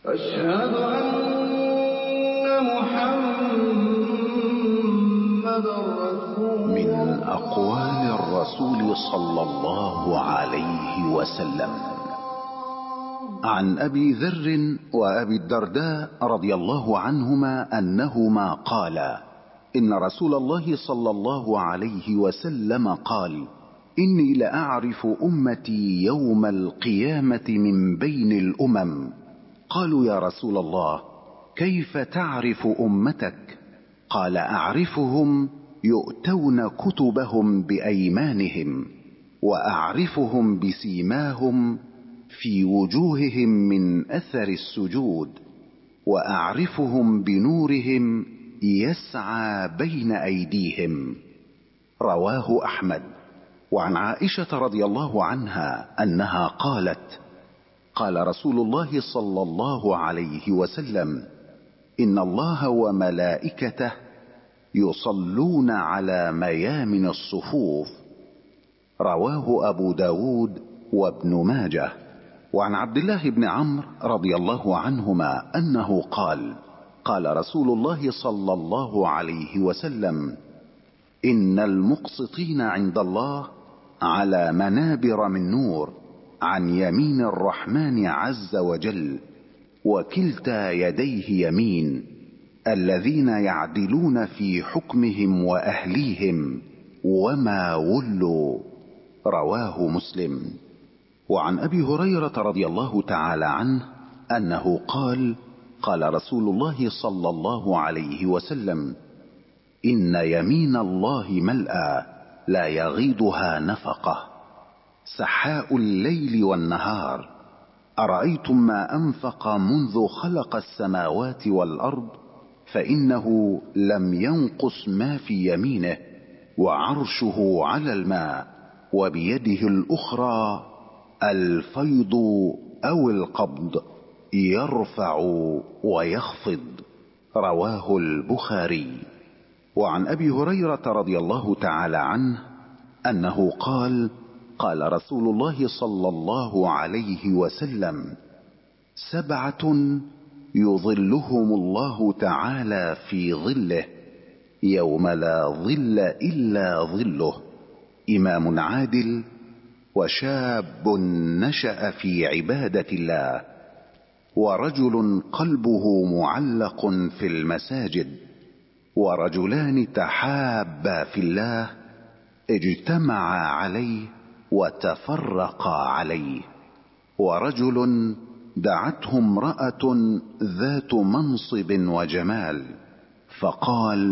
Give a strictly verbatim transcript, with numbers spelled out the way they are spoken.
أشهد أن محمدًا رسول الله. من أقوال الرسول صلى الله عليه وسلم عن أبي ذر وأبي الدرداء رضي الله عنهما أنهما قالا: إن رسول الله صلى الله عليه وسلم قال: إني لأعرف أمتي يوم القيامة من بين الأمم. قالوا: يا رسول الله، كيف تعرف أمتك؟ قال: أعرفهم يؤتون كتبهم بأيمانهم، وأعرفهم بسيماهم في وجوههم من أثر السجود، وأعرفهم بنورهم يسعى بين أيديهم. رواه أحمد. وعن عائشة رضي الله عنها أنها قالت: قال رسول الله صلى الله عليه وسلم: إن الله وملائكته يصلون على ميامن الصفوف. رواه أبو داود وابن ماجه. وعن عبد الله بن عمرو رضي الله عنهما أنه قال: قال رسول الله صلى الله عليه وسلم: إن المقسطين عند الله على منابر من نور عن يمين الرحمن عز وجل، وكلتا يديه يمين، الذين يعدلون في حكمهم وأهليهم وما ولوا. رواه مسلم. وعن أبي هريرة رضي الله تعالى عنه أنه قال: قال رسول الله صلى الله عليه وسلم: إن يمين الله ملأى لا يغيضها نفقة، سحاء الليل والنهار. أرأيتم ما أنفق منذ خلق السماوات والأرض، فإنه لم ينقص ما في يمينه، وعرشه على الماء، وبيده الأخرى الفيض أو القبض، يرفع ويخفض. رواه البخاري. وعن أبي هريرة رضي الله تعالى عنه أنه قال: قال رسول الله صلى الله عليه وسلم: سبعة يظلهم الله تعالى في ظله يوم لا ظل إلا ظله: إمام عادل، وشاب نشأ في عبادة الله، ورجل قلبه معلق في المساجد، ورجلان تحابا في الله اجتمعا عليه وتفرقا عليه، ورجل دعته امرأة ذات منصب وجمال فقال: